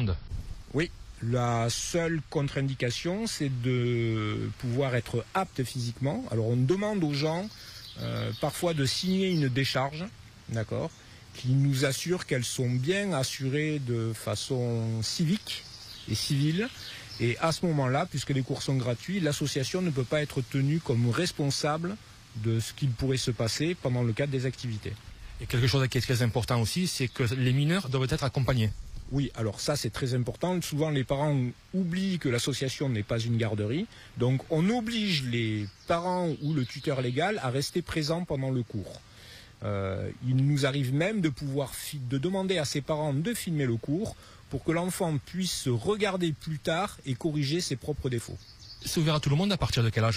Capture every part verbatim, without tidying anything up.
demande. Oui, la seule contre-indication, c'est de pouvoir être apte physiquement. Alors on demande aux gens euh, parfois de signer une décharge, d'accord, qui nous assure qu'elles sont bien assurées de façon civique et civile. Et à ce moment-là, puisque les cours sont gratuits, l'association ne peut pas être tenue comme responsable de ce qu'il pourrait se passer pendant le cadre des activités. Et quelque chose qui est très important aussi, c'est que les mineurs doivent être accompagnés. Oui, alors ça c'est très important. Souvent les parents oublient que l'association n'est pas une garderie. Donc on oblige les parents ou le tuteur légal à rester présents pendant le cours. Euh, il nous arrive même de pouvoir de demander à ses parents de filmer le cours pour que l'enfant puisse se regarder plus tard et corriger ses propres défauts. C'est ouvert à tout le monde à partir de quel âge ?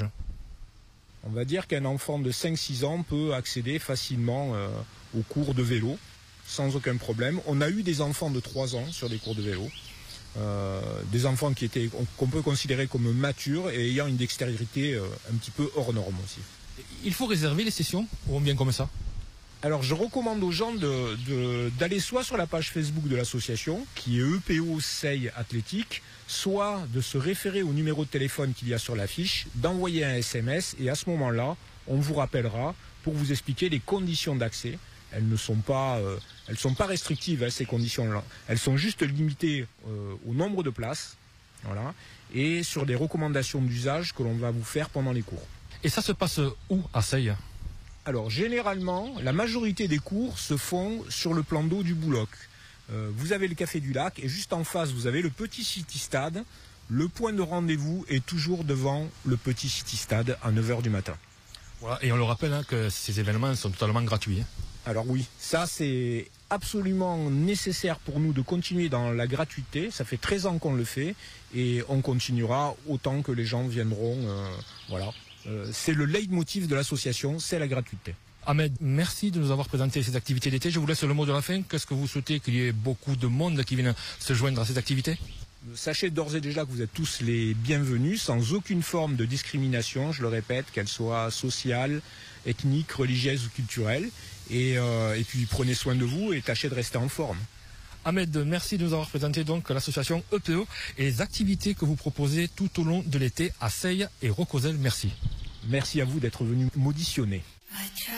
On va dire qu'un enfant de cinq six ans peut accéder facilement euh, aux cours de vélo sans aucun problème. On a eu des enfants de trois ans sur des cours de vélo, euh, des enfants qui étaient qu'on peut considérer comme matures et ayant une dextérité euh, un petit peu hors norme aussi. Il faut réserver les sessions ou bien comme ça ? Alors je recommande aux gens de, de, d'aller soit sur la page Facebook de l'association, qui est E P O Seille Athlétique, soit de se référer au numéro de téléphone qu'il y a sur l'affiche, d'envoyer un S M S et à ce moment-là, on vous rappellera pour vous expliquer les conditions d'accès. Elles ne sont pas, euh, elles sont pas restrictives, hein, ces conditions-là. Elles sont juste limitées euh, au nombre de places, voilà, et sur des recommandations d'usage que l'on va vous faire pendant les cours. Et ça se passe où à Seille ? Alors généralement, la majorité des cours se font sur le plan d'eau du Bouloc. Euh, vous avez le Café du Lac et juste en face, vous avez le petit City Stade. Le point de rendez-vous est toujours devant le petit City Stade à neuf heures du matin. Voilà, et on le rappelle hein, que ces événements sont totalement gratuits. Hein. Alors oui, ça c'est absolument nécessaire pour nous de continuer dans la gratuité. Ça fait treize ans qu'on le fait et on continuera autant que les gens viendront. Euh, voilà. Euh, c'est le leitmotiv de l'association, c'est la gratuité. Ahmed, merci de nous avoir présenté ces activités d'été. Je vous laisse le mot de la fin. Qu'est-ce que vous souhaitez qu'il y ait beaucoup de monde qui vienne se joindre à ces activités ? Sachez d'ores et déjà que vous êtes tous les bienvenus, sans aucune forme de discrimination, je le répète, qu'elle soit sociale, ethnique, religieuse ou culturelle. Et, euh, et puis prenez soin de vous et tâchez de rester en forme. Ahmed, merci de nous avoir présenté donc l'association E P O et les activités que vous proposez tout au long de l'été à Seille et Rocozels. Merci. Merci à vous d'être venu m'auditionner. I try